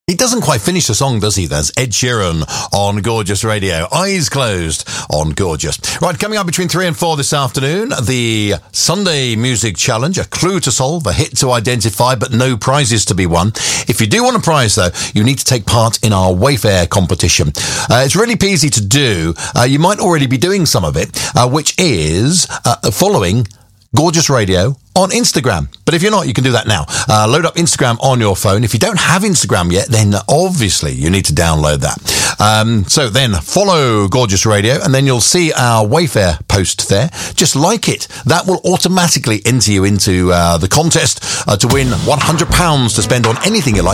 He doesn't quite finish the song, does he? There's Ed Sheeran on Gorgeous Radio. Eyes closed on Gorgeous. Right, coming up between 3 and 4 this afternoon, the Sunday Music Challenge, a clue to solve, a hit to identify, but no prizes to be won. If you do want a prize, though, you need to take part in our Wayfair competition. It's really easy to do. You might already be doing some of it, which is following Gorgeous Radio on Instagram. But if you're not, you can do that now. Load up Instagram on your phone. If you don't have Instagram yet, then obviously you need to download that. So then follow Gorgeous Radio, and then you'll see our Wayfair post there. Just like it. That will automatically enter you into the contest to win £100 to spend on anything you like.